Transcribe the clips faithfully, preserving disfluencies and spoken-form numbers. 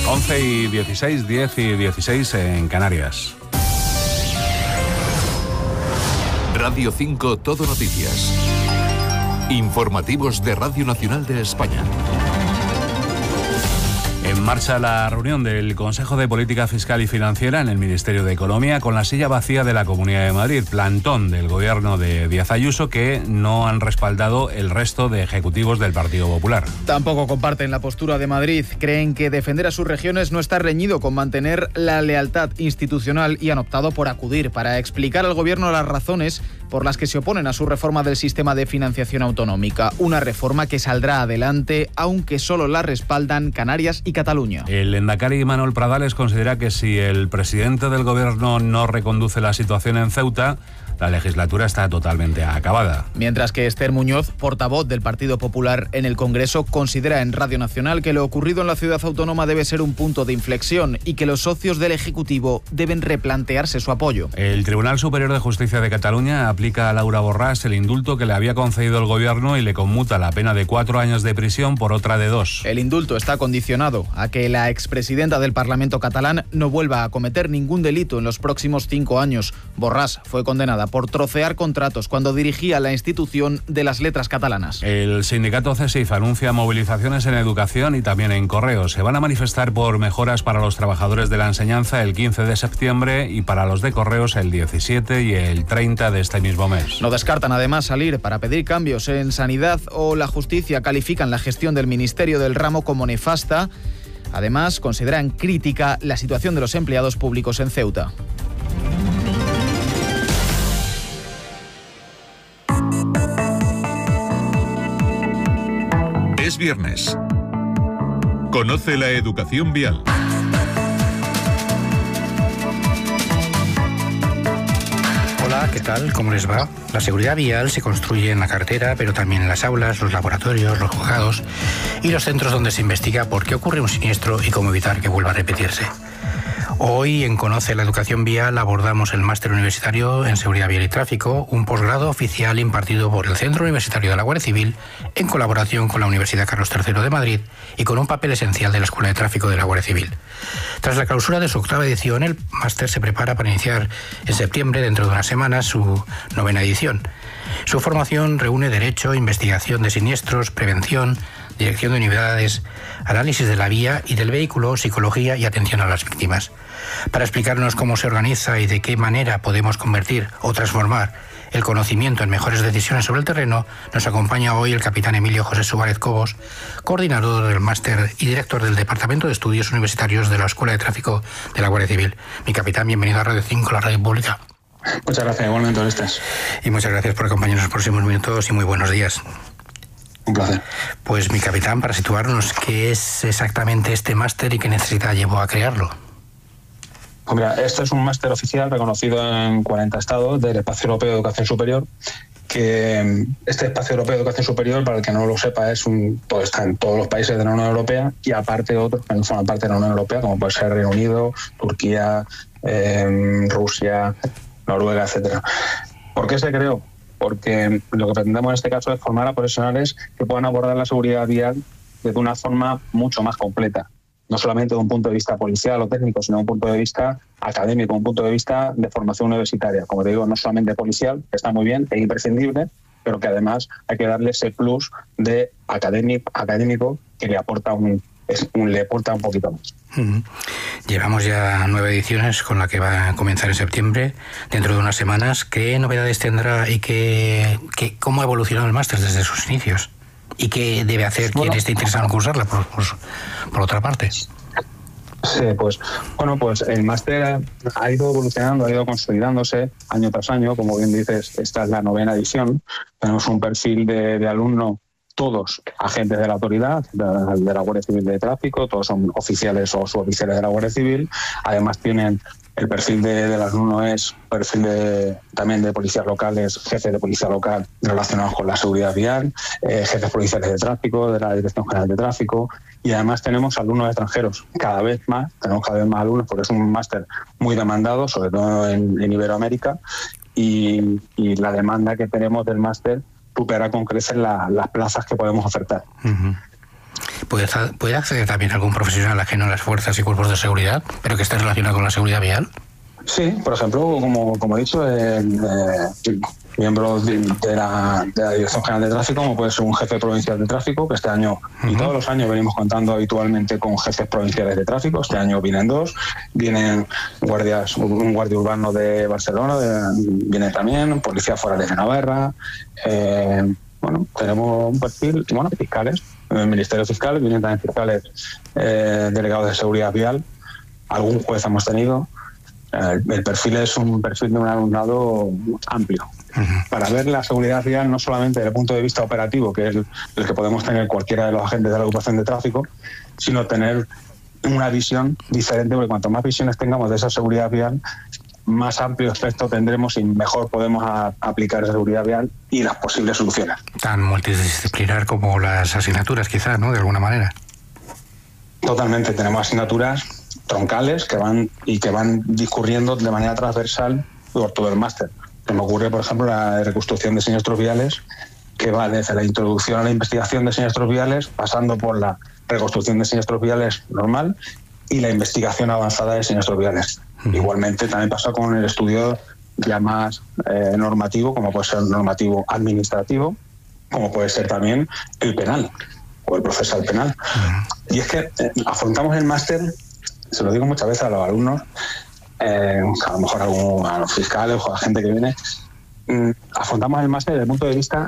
once y dieciséis, diez y dieciséis en Canarias. Radio cinco Todo Noticias. Informativos de Radio Nacional de España. En marcha la reunión del Consejo de Política Fiscal y Financiera en el Ministerio de Economía con la silla vacía de la Comunidad de Madrid, plantón del gobierno de Díaz Ayuso que no han respaldado el resto de ejecutivos del Partido Popular. Tampoco comparten la postura de Madrid, creen que defender a sus regiones no está reñido con mantener la lealtad institucional y han optado por acudir para explicar al gobierno las razones por las que se oponen a su reforma del sistema de financiación autonómica, una reforma que saldrá adelante aunque solo la respaldan Canarias y Cataluña. El lehendakari Manuel Pradales considera que si el presidente del gobierno no reconduce la situación en Ceuta, la legislatura está totalmente acabada. Mientras que Esther Muñoz, portavoz del Partido Popular en el Congreso, considera en Radio Nacional que lo ocurrido en la ciudad autónoma debe ser un punto de inflexión y que los socios del Ejecutivo deben replantearse su apoyo. El Tribunal Superior de Justicia de Cataluña aplica a Laura Borràs el indulto que le había concedido el gobierno y le conmuta la pena de cuatro años de prisión por otra de dos. El indulto está condicionado a que la expresidenta del Parlamento catalán no vuelva a cometer ningún delito en los próximos cinco años. Borràs fue condenada por trocear contratos cuando dirigía la institución de las letras catalanas. El sindicato CESIF anuncia movilizaciones en educación y también en correos. Se van a manifestar por mejoras para los trabajadores de la enseñanza el quince de septiembre y para los de correos el diecisiete y el treinta de este mismo mes. No descartan además salir para pedir cambios en sanidad o la justicia. Califican la gestión del Ministerio del Ramo como nefasta. Además, consideran crítica la situación de los empleados públicos en Ceuta. Es viernes. Conoce la educación vial. Hola, ¿qué tal? ¿Cómo les va? La seguridad vial se construye en la carretera, pero también en las aulas, los laboratorios, los juzgados y los centros donde se investiga por qué ocurre un siniestro y cómo evitar que vuelva a repetirse. Hoy en Conoce la Educación Vial abordamos el Máster Universitario en Seguridad Vial y Tráfico, un posgrado oficial impartido por el Centro Universitario de la Guardia Civil en colaboración con la Universidad Carlos tercero de Madrid y con un papel esencial de la Escuela de Tráfico de la Guardia Civil. Tras la clausura de su octava edición, el máster se prepara para iniciar en septiembre, dentro de unas semanas, su novena edición. Su formación reúne derecho, investigación de siniestros, prevención, dirección de unidades, análisis de la vía y del vehículo, psicología y atención a las víctimas. Para explicarnos cómo se organiza y de qué manera podemos convertir o transformar el conocimiento en mejores decisiones sobre el terreno, nos acompaña hoy el capitán Emilio José Suárez Cobos, coordinador del máster y director del Departamento de Estudios Universitarios de la Escuela de Tráfico de la Guardia Civil. Mi capitán, bienvenido a Radio cinco, la radio pública. Muchas gracias, igualmente, Orestes. Y muchas gracias por acompañarnos en los próximos minutos y muy buenos días. Un placer. Pues mi capitán, para situarnos, ¿qué es exactamente este máster y qué necesidad llevó a crearlo? Pues mira, este es un máster oficial reconocido en cuarenta estados del Espacio Europeo de Educación Superior, que este Espacio Europeo de Educación Superior, para el que no lo sepa, es un, todo está en todos los países de la Unión Europea y aparte otros que no forman parte de la Unión Europea, como puede ser Reino Unido, Turquía, eh, Rusia, Noruega, etcétera. ¿Por qué se creó? Porque lo que pretendemos en este caso es formar a profesionales que puedan abordar la seguridad vial de una forma mucho más completa. No solamente de un punto de vista policial o técnico, sino de un punto de vista académico, un punto de vista de formación universitaria. Como te digo, no solamente policial, que está muy bien, es imprescindible, pero que además hay que darle ese plus de académico, académico que le aporta un, es un, le aporta un poquito más. Uh-huh. Llevamos ya nueve ediciones con la que va a comenzar en septiembre, dentro de unas semanas. ¿Qué novedades tendrá y qué, qué, cómo ha evolucionado el máster desde sus inicios? ¿Y qué debe hacer bueno, quien esté interesado en cursarla, por, por, por otra parte? Sí, pues bueno, pues el máster ha ido evolucionando, ha ido consolidándose año tras año. Como bien dices, esta es la novena edición. Tenemos un perfil de, de alumno, todos agentes de la autoridad, de, de la Guardia Civil de Tráfico, todos son oficiales o suboficiales de la Guardia Civil. Además tienen el perfil de, del alumno es perfil de, también de policías locales, jefes de policía local relacionados con la seguridad vial, eh, jefes policiales de tráfico, de la Dirección General de Tráfico, y además tenemos alumnos extranjeros, cada vez más, tenemos cada vez más alumnos porque es un máster muy demandado, sobre todo en, en Iberoamérica, y, y la demanda que tenemos del máster supera con creces la, las plazas que podemos ofertar. Uh-huh. ¿Puede, ¿Puede acceder también algún profesional ajeno a las fuerzas y cuerpos de seguridad, pero que esté relacionado con la seguridad vial? Sí, por ejemplo, como, como he dicho, el, eh, miembros de, de, la, de la Dirección General de Tráfico, como puede ser un jefe provincial de tráfico, que este año uh-huh. y todos los años venimos contando habitualmente con jefes provinciales de tráfico. Este año vienen dos, vienen guardias, un guardia urbano de Barcelona, de, viene también, policía foral de Navarra, eh, bueno, tenemos un perfil, bueno, fiscales, el Ministerio Fiscal, vienen también fiscales eh, delegados de seguridad vial, algún juez hemos tenido. El perfil es un perfil de un alumnado amplio. Uh-huh. Para ver la seguridad vial no solamente desde el punto de vista operativo, que es el, el que podemos tener cualquiera de los agentes de la ocupación de tráfico, sino tener una visión diferente, porque cuanto más visiones tengamos de esa seguridad vial, más amplio espectro tendremos y mejor podemos a, aplicar esa seguridad vial y las posibles soluciones. Tan multidisciplinar como las asignaturas, quizás, ¿no? De alguna manera. Totalmente. Tenemos asignaturas troncales que van y que van discurriendo de manera transversal por todo el máster. Se me ocurre, por ejemplo, la reconstrucción de siniestros viales, que va desde la introducción a la investigación de siniestros viales, pasando por la reconstrucción de siniestros viales normal y la investigación avanzada de siniestros viales. Uh-huh. Igualmente también pasa con el estudio ya más eh, normativo, como puede ser el normativo administrativo, como puede ser también el penal o el procesal penal. Uh-huh. Y es que eh, afrontamos el máster, se lo digo muchas veces a los alumnos, eh, a lo mejor a, algún, a los fiscales o a la gente que viene, mm, afrontamos el máster desde el punto de vista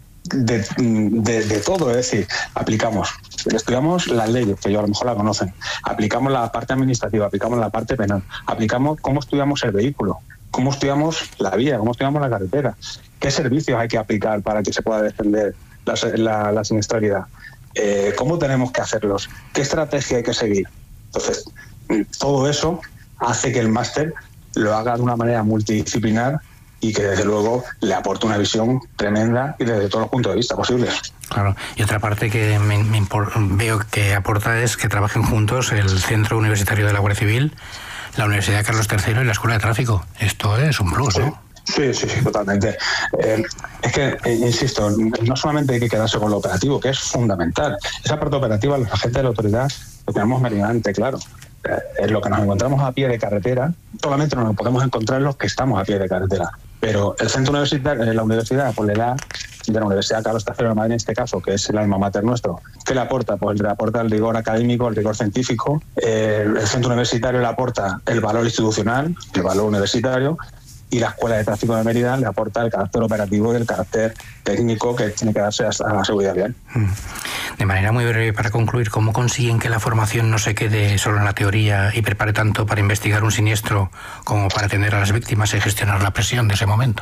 de, de, de todo, es decir, aplicamos, estudiamos las leyes, que yo a lo mejor la conocen, aplicamos la parte administrativa, aplicamos la parte penal, aplicamos cómo estudiamos el vehículo, cómo estudiamos la vía, cómo estudiamos la carretera, qué servicios hay que aplicar para que se pueda defender la, la, la siniestralidad, eh, cómo tenemos que hacerlos, qué estrategia hay que seguir. Entonces, todo eso hace que el máster lo haga de una manera multidisciplinar y que desde luego le aporte una visión tremenda y desde todos los puntos de vista posibles. Claro, y otra parte que me, me impor, veo que aporta es que trabajen juntos el Centro Universitario de la Guardia Civil, la Universidad Carlos tercero y la Escuela de Tráfico. Esto es un plus, ¿no? Sí, sí, sí, totalmente. Eh, es que, eh, insisto, no solamente hay que quedarse con lo operativo, que es fundamental. Esa parte operativa, los agentes de la autoridad lo tenemos meridianamente claro. Eh, es lo que nos encontramos a pie de carretera, solamente nos lo podemos encontrar los que estamos a pie de carretera. Pero el centro universitario, la universidad, pues le da, de la Universidad Carlos tercero de Madrid en este caso, que es el alma mater nuestro, ¿qué le aporta? Pues le aporta el rigor académico, el rigor científico. Eh, el centro universitario le aporta el valor institucional, el valor universitario, y la Escuela de Tráfico de Mérida le aporta el carácter operativo y el carácter técnico que tiene que darse a la seguridad vial. De manera muy breve, para concluir, ¿cómo consiguen que la formación no se quede solo en la teoría y prepare tanto para investigar un siniestro como para atender a las víctimas y gestionar la presión de ese momento?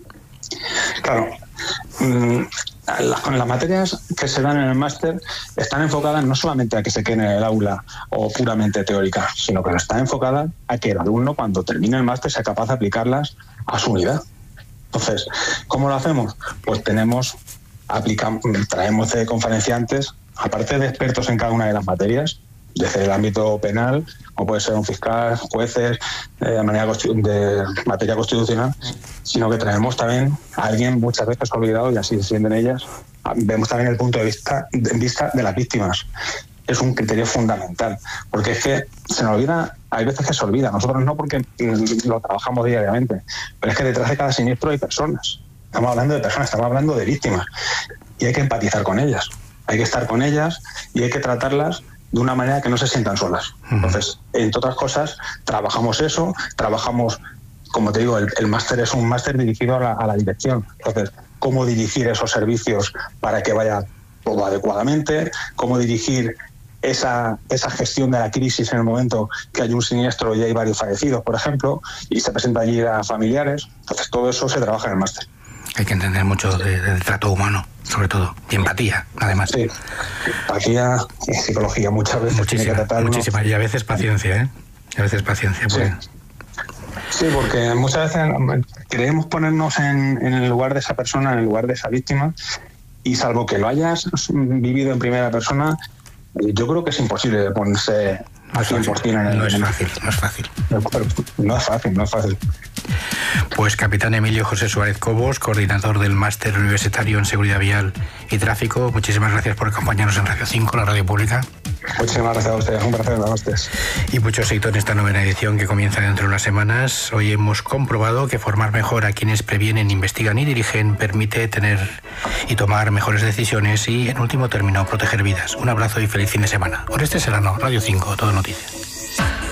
Claro. Mm, las, las materias que se dan en el máster están enfocadas no solamente a que se queden en el aula o puramente teóricas, sino que están enfocadas a que el alumno, cuando termine el máster, sea capaz de aplicarlas a su unidad. Entonces, ¿cómo lo hacemos? Pues tenemos, aplicamos, traemos de conferenciantes, aparte de expertos en cada una de las materias, desde el ámbito penal, como puede ser un fiscal, jueces, eh, de, manera de materia constitucional, sino que traemos también a alguien muchas veces olvidado, y así se sienten ellas. Vemos también el punto de vista de, vista de las víctimas. Es un criterio fundamental, porque es que se nos olvida, hay veces que se olvida, nosotros no, porque lo trabajamos diariamente, pero es que detrás de cada siniestro hay personas. Estamos hablando de personas, estamos hablando de víctimas, y hay que empatizar con ellas, hay que estar con ellas y hay que tratarlas de una manera que no se sientan solas. Entonces, entre otras cosas, trabajamos eso, trabajamos, como te digo, el, el máster es un máster dirigido a la, a la dirección. Entonces, cómo dirigir esos servicios para que vaya todo adecuadamente, cómo dirigir esa, esa gestión de la crisis en el momento que hay un siniestro y hay varios fallecidos, por ejemplo, y se presenta allí a familiares. Entonces, todo eso se trabaja en el máster. Hay que entender mucho de, de trato humano, sobre todo, y empatía, además. Sí, empatía y psicología muchas veces. Muchísima, tiene que tratar, muchísima, y a veces paciencia, ¿eh? Y a veces paciencia. Pues. Sí. Sí, porque muchas veces queremos ponernos en, en el lugar de esa persona, en el lugar de esa víctima, y salvo que lo hayas vivido en primera persona, yo creo que es imposible ponerse al cien por ciento en el... No es fácil, no es fácil. No es fácil, no es fácil. Pues capitán Emilio José Suárez Cobos, coordinador del Máster Universitario en Seguridad Vial y Tráfico, muchísimas gracias por acompañarnos en Radio cinco, la radio pública. Muchísimas gracias a ustedes, un placer a ustedes. Y mucho éxito en esta novena edición que comienza dentro de unas semanas. Hoy hemos comprobado que formar mejor a quienes previenen, investigan y dirigen permite tener y tomar mejores decisiones y, en último término, proteger vidas. Un abrazo y feliz fin de semana. Oreste Serrano, Radio cinco, Todo Noticias.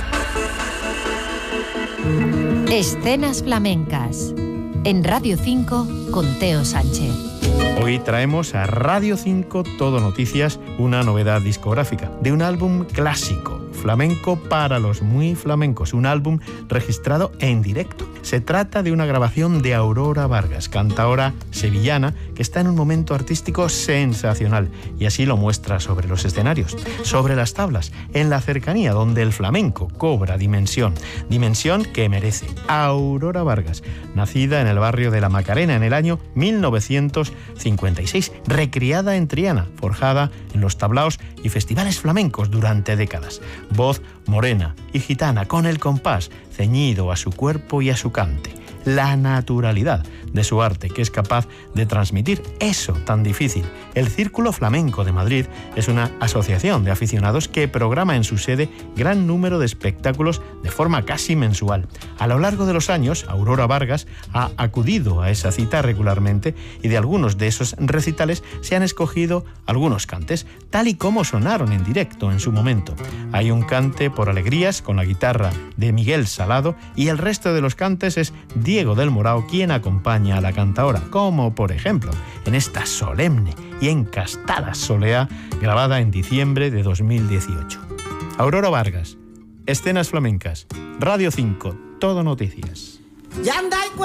Escenas flamencas en Radio cinco con Teo Sánchez. Hoy traemos a Radio cinco Todo Noticias una novedad discográfica de un álbum clásico, flamenco para los muy flamencos, un álbum registrado en directo. Se trata de una grabación de Aurora Vargas, cantaora sevillana que está en un momento artístico sensacional y así lo muestra sobre los escenarios, sobre las tablas, en la cercanía donde el flamenco cobra dimensión, dimensión que merece. Aurora Vargas, nacida en el barrio de La Macarena en el año mil novecientos cincuenta y seis, recriada en Triana, forjada en los tablaos y festivales flamencos durante décadas. Voz morena y gitana con el compás ceñido a su cuerpo y a su cante. La naturalidad de su arte que es capaz de transmitir eso tan difícil. El Círculo Flamenco de Madrid es una asociación de aficionados que programa en su sede gran número de espectáculos de forma casi mensual. A lo largo de los años, Aurora Vargas ha acudido a esa cita regularmente y de algunos de esos recitales se han escogido algunos cantes, tal y como sonaron en directo en su momento. Hay un cante por alegrías con la guitarra de Miguel Salado y el resto de los cantes es Diego del Morao quien acompaña a la cantaora, como por ejemplo en esta solemne y encastada soleá grabada en diciembre de dos mil dieciocho. Aurora Vargas, Escenas Flamencas, Radio cinco, Todo Noticias.